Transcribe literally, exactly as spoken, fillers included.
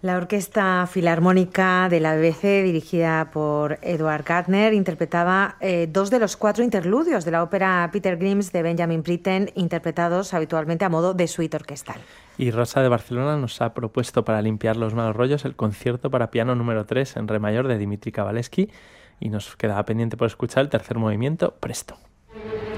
La Orquesta Filarmónica de la B B C, dirigida por Edward Gardner, interpretaba eh, dos de los cuatro interludios de la ópera Peter Grimes de Benjamin Britten, interpretados habitualmente a modo de suite orquestal. Y Rosa de Barcelona nos ha propuesto para limpiar los malos rollos el concierto para piano número tres en re mayor de Dmitri Kavalevsky, y nos quedaba pendiente por escuchar el tercer movimiento, Presto.